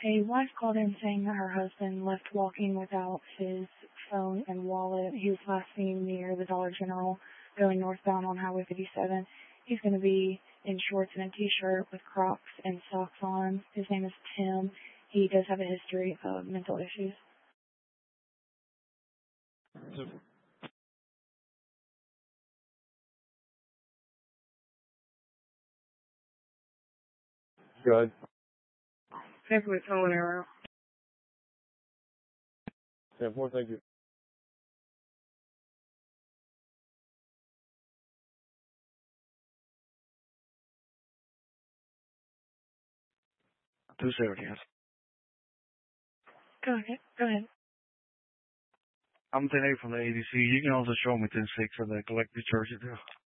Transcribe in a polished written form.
A wife called in saying that her husband left walking without his phone and wallet. He was last seen near the Dollar General going northbound on Highway 57. He's going to be in shorts and a t-shirt with Crocs and socks on. His name is Tim. He does have a history of mental issues. Good. February phone error. 10-4, thank you. $270. Go ahead. I'm 10-8 from the ADC. You can also show me 10-6 for the collective charges too.